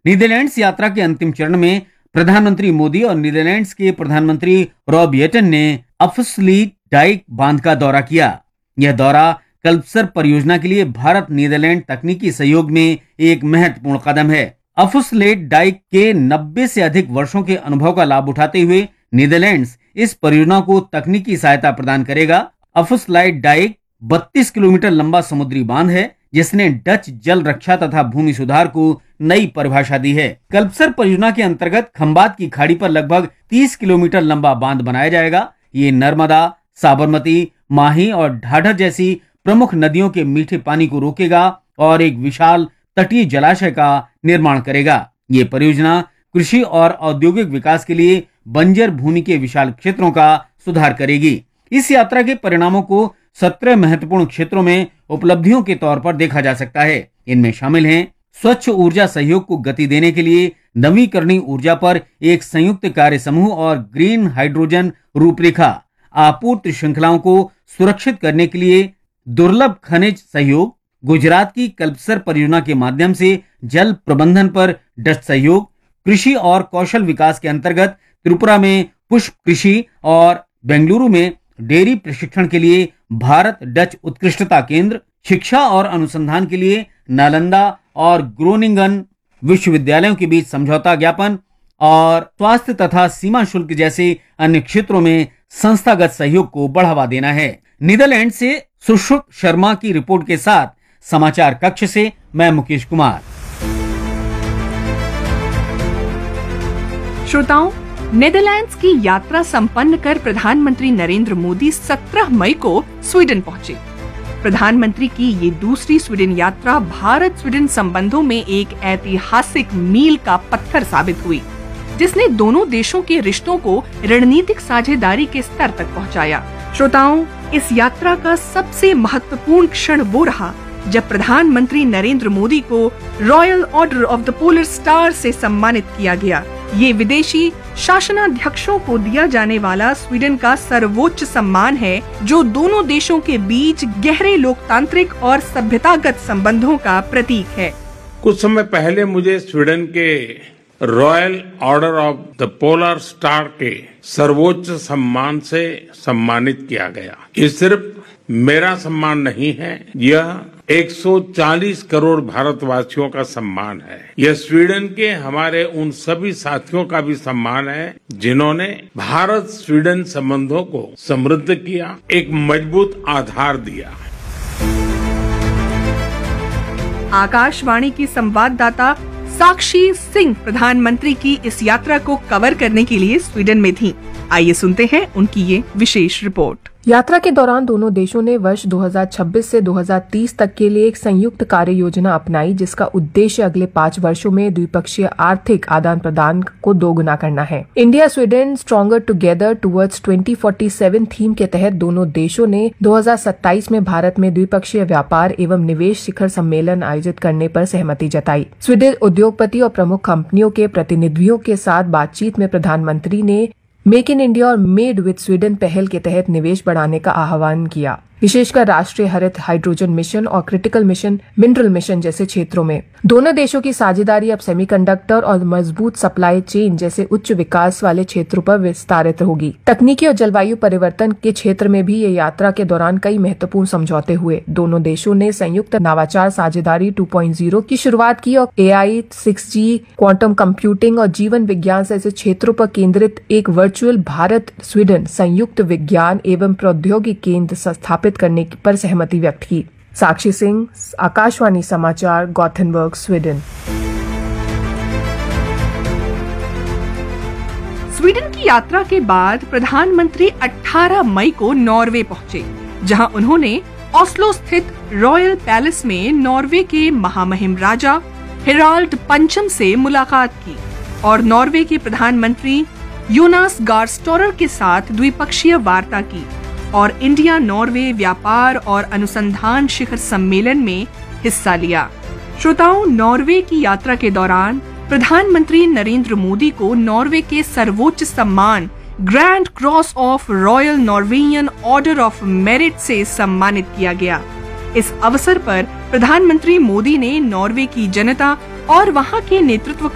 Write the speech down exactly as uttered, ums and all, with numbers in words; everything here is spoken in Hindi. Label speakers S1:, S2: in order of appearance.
S1: नीदरलैंड्स यात्रा के अंतिम चरण में प्रधानमंत्री मोदी और नीदरलैंड्स के प्रधानमंत्री रॉब येटन ने अफस्लीट डाइक बांध का दौरा किया। यह दौरा कल्पसर परियोजना के लिए भारत नीदरलैंड तकनीकी सहयोग में एक महत्वपूर्ण कदम है। अफस्लीट डाइक के नब्बे से अधिक वर्षों के अनुभव का लाभ उठाते हुए नीदरलैंड्स इस परियोजना को तकनीकी सहायता प्रदान करेगा। अफस्लीट डाइक बत्तीस किलोमीटर लंबा समुद्री बांध है, जिसने डच जल रक्षा तथा भूमि सुधार को नई परिभाषा दी है। कल्पसर परियोजना के अंतर्गत खंबात की खाड़ी पर लगभग तीस किलोमीटर लंबा बांध बनाया जाएगा। ये नर्मदा, साबरमती, माही और ढाढर जैसी प्रमुख नदियों के मीठे पानी को रोकेगा और एक विशाल तटीय जलाशय का निर्माण करेगा। ये परियोजना कृषि और औद्योगिक विकास के लिए बंजर भूमि के विशाल क्षेत्रों का सुधार करेगी। इस यात्रा के परिणामों को सत्रह महत्वपूर्ण क्षेत्रों में उपलब्धियों के तौर पर देखा जा सकता है। इनमें शामिल हैं स्वच्छ ऊर्जा सहयोग को गति देने के लिए नवीकरणीय ऊर्जा पर एक संयुक्त कार्य समूह और ग्रीन हाइड्रोजन रूपरेखा, आपूर्ति श्रृंखलाओं को सुरक्षित करने के लिए दुर्लभ खनिज सहयोग, गुजरात की कल्पसर परियोजना के माध्यम से जल प्रबंधन पर डच सहयोग, कृषि और कौशल विकास के अंतर्गत त्रिपुरा में पुष्प कृषि और बेंगलुरु में डेयरी प्रशिक्षण के लिए भारत डच उत्कृष्टता केंद्र, शिक्षा और अनुसंधान के लिए नालंदा और ग्रोनिंगन विश्वविद्यालयों के बीच समझौता ज्ञापन और स्वास्थ्य तथा सीमा शुल्क जैसे अन्य क्षेत्रों में संस्थागत सहयोग को बढ़ावा देना है। नीदरलैंड से सुश्रुत शर्मा की रिपोर्ट के साथ समाचार कक्ष से मैं मुकेश कुमार।
S2: श्रोताओं, नेदरलैंड्स की यात्रा संपन्न कर प्रधानमंत्री नरेंद्र मोदी सत्रह मई को स्वीडन पहुंचे। प्रधानमंत्री की ये दूसरी स्वीडन यात्रा भारत स्वीडन संबंधों में एक ऐतिहासिक मील का पत्थर साबित हुई, जिसने दोनों देशों के रिश्तों को रणनीतिक साझेदारी के स्तर तक पहुंचाया। श्रोताओं, इस यात्रा का सबसे महत्वपूर्ण क्षण वो रहा जब प्रधानमंत्री नरेंद्र मोदी को royal order of the polar star से सम्मानित किया गया। ये विदेशी शासनाध्यक्षों को दिया जाने वाला स्वीडन का सर्वोच्च सम्मान है, जो दोनों देशों के बीच गहरे लोकतांत्रिक और सभ्यतागत संबंधों का प्रतीक है।
S3: कुछ समय पहले मुझे स्वीडन के royal order of the polar star के सर्वोच्च सम्मान से सम्मानित किया गया। ये सिर्फ मेरा सम्मान नहीं है, यह एक सौ चालीस करोड़ भारतवासियों का सम्मान है। यह स्वीडन के हमारे उन सभी साथियों का भी सम्मान है, जिन्होंने भारत स्वीडन संबंधों को समृद्ध किया, एक मजबूत आधार दिया।
S2: आकाशवाणी की संवाददाता साक्षी सिंह प्रधानमंत्री की इस यात्रा को कवर करने के लिए स्वीडन में थीं। आइए सुनते हैं उनकी ये विशेष रिपोर्ट।
S4: यात्रा के दौरान दोनों देशों ने वर्ष दो हज़ार छब्बीस से दो हज़ार तीस तक के लिए एक संयुक्त कार्य योजना अपनाई, जिसका उद्देश्य अगले पाँच वर्षों में द्विपक्षीय आर्थिक आदान प्रदान को दोगुना करना है। India Sweden stronger together towards twenty forty seven theme के तहत दोनों देशों ने दो हज़ार सत्ताईस में भारत में द्विपक्षीय व्यापार एवं निवेश शिखर सम्मेलन आयोजित करने पर सहमति जताई। स्वीडन उद्योगपति और प्रमुख कंपनियों के प्रतिनिधियों के साथ बातचीत में प्रधानमंत्री ने मेक इन इंडिया और मेड विद स्वीडन पहल के तहत निवेश बढ़ाने का आह्वान किया, विशेषकर राष्ट्रीय हरित हाइड्रोजन मिशन और क्रिटिकल मिशन मिनरल मिशन जैसे क्षेत्रों में। दोनों देशों की साझेदारी अब सेमीकंडक्टर और मजबूत सप्लाई चेन जैसे उच्च विकास वाले क्षेत्रों पर विस्तारित होगी। तकनीकी और जलवायु परिवर्तन के क्षेत्र में भी ये यात्रा के दौरान कई महत्वपूर्ण समझौते हुए। दोनों देशों ने संयुक्त नवाचार साझेदारी टू पॉइंट ज़ीरो की शुरुआत की और ए आई, सिक्स जी, क्वांटम कंप्यूटिंग और जीवन विज्ञान जैसे क्षेत्रों पर केंद्रित एक वर्चुअल भारत स्वीडन संयुक्त विज्ञान एवं प्रौद्योगिकी केंद्र स्थापित करने पर सहमति व्यक्त की। साक्षी सिंह, आकाशवाणी समाचार, गॉथेनबर्ग, स्वीडन।
S2: स्वीडन की यात्रा के बाद प्रधानमंत्री अठारह मई को नॉर्वे पहुंचे, जहां उन्होंने ऑस्लो स्थित रॉयल पैलेस में नॉर्वे के महामहिम राजा हेराल्ड पंचम से मुलाकात की और नॉर्वे के प्रधानमंत्री योनास गार स्टोरर के साथ द्विपक्षीय वार्ता की और इंडिया नॉर्वे व्यापार और अनुसंधान शिखर सम्मेलन में हिस्सा लिया। श्रोताओं, नॉर्वे की यात्रा के दौरान प्रधानमंत्री नरेंद्र मोदी को नॉर्वे के सर्वोच्च सम्मान grand cross of royal Norwegian order of merit से सम्मानित किया गया। इस अवसर पर प्रधानमंत्री मोदी ने नॉर्वे की जनता और वहां के नेतृत्व